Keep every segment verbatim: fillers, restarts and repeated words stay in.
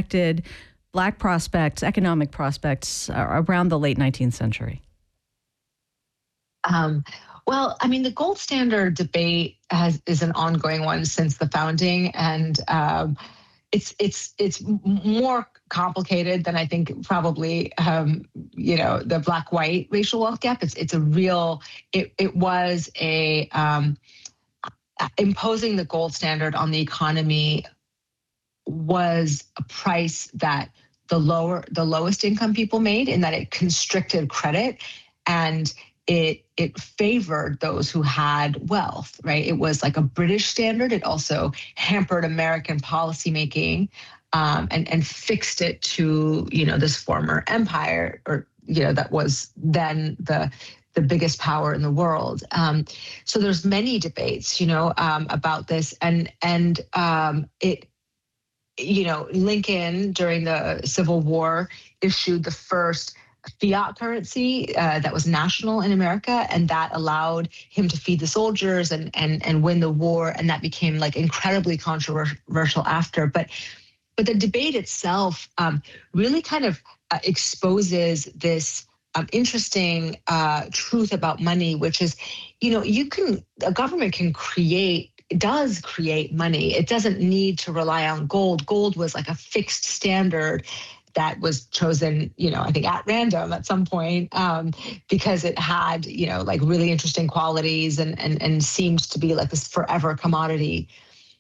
affected Black prospects, economic prospects uh, around the late nineteenth century? Um, well, I mean, the gold standard debate has is an ongoing one since the founding, and um, it's it's it's more complicated than I think probably um, you know the black-white racial wealth gap. It's it's a real. It it was a um, imposing the gold standard on the economy was a price that the lower the lowest income people made, in that it constricted credit and it it favored those who had wealth, right? It was like a British standard. It also hampered American policymaking um, and and fixed it to you know this former empire, or you know that was then the the biggest power in the world. Um, so there's many debates, you know, um, about this, and and um, it. You know, Lincoln during the Civil War issued the first fiat currency uh, that was national in America, and that allowed him to feed the soldiers and and and win the war, and that became like incredibly controversial after. But but the debate itself um, really kind of uh, exposes this um, interesting uh, truth about money, which is, you know, you can a government can create. does create money. It doesn't need to rely on gold. Gold was like a fixed standard that was chosen, you know, I think at random at some point, um, because it had, you know, like really interesting qualities and and and seemed to be like this forever commodity.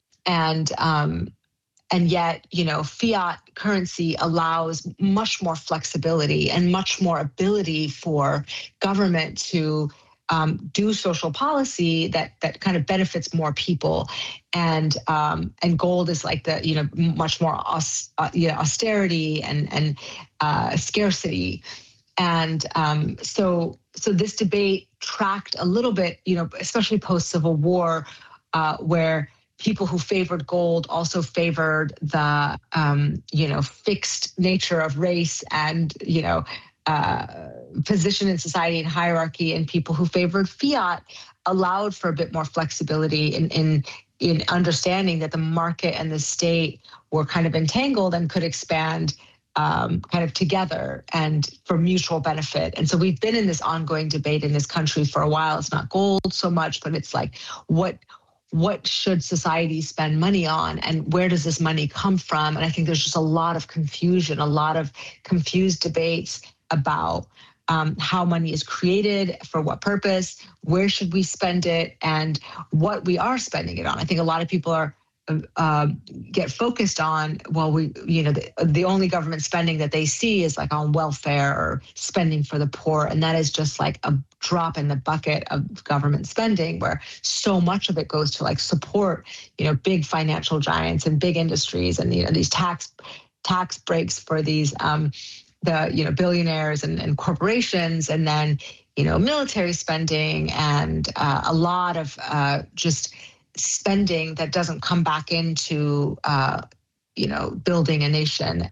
And um, and yet, you know, fiat currency allows much more flexibility and much more ability for government to Um, do social policy that that kind of benefits more people, and um, and gold is like the you know much more aus, uh, you know, austerity and and uh, scarcity, and um, so so this debate tracked a little bit, you know, especially post Civil War, uh, where people who favored gold also favored the um, you know fixed nature of race and you know. Uh, position in society and hierarchy, and people who favored fiat allowed for a bit more flexibility in, in in understanding that the market and the state were kind of entangled and could expand um, kind of together and for mutual benefit. And so we've been in this ongoing debate in this country for a while. It's not gold so much, but it's like what what should society spend money on, and where does this money come from? And I think there's just a lot of confusion, a lot of confused debates about um, how money is created, for what purpose, where should we spend it, and what we are spending it on. I think a lot of people are uh, get focused on, well, we, you know, the, the only government spending that they see is like on welfare or spending for the poor, and that is just like a drop in the bucket of government spending, where so much of it goes to like support, you know, big financial giants and big industries, and you know these tax tax breaks for these. Um, the you know billionaires and, and corporations, and then you know military spending, and uh, a lot of uh, just spending that doesn't come back into uh, you know building a nation.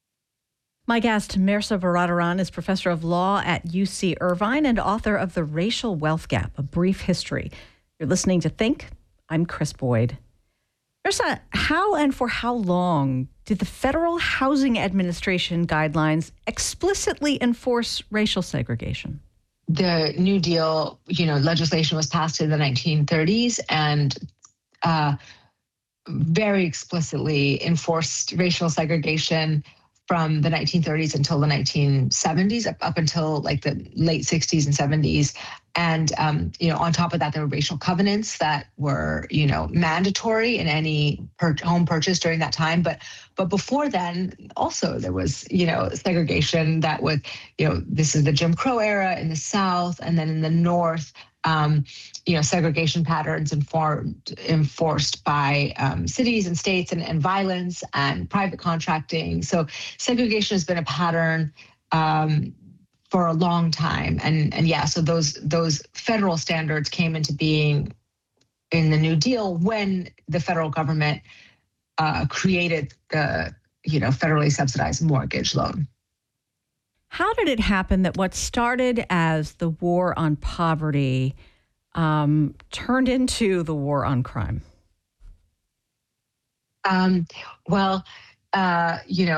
My guest, Mehrsa Baradaran, is professor of law at U C Irvine and author of The Racial Wealth Gap: A Brief History. You're listening to Think. I'm Chris Boyd. Mehrsa, how and for how long did the Federal Housing Administration guidelines explicitly enforce racial segregation? The New Deal, you know, legislation was passed in the nineteen thirties and uh, very explicitly enforced racial segregation from the nineteen thirties until the nineteen seventies, up, up until like the late sixties and seventies. And, um, you know, on top of that, there were racial covenants that were, you know, mandatory in any per- home purchase during that time. But but before then, also there was, you know, segregation that was, you know, this is the Jim Crow era in the South, and then in the North, um, you know, segregation patterns informed, enforced by um, cities and states, and, and violence and private contracting. So segregation has been a pattern um, for a long time. And, and yeah, so those those federal standards came into being in the New Deal when the federal government uh, created the, you know, federally subsidized mortgage loan. How did it happen that what started as the war on poverty um, turned into the war on crime? Um, well, uh, you know,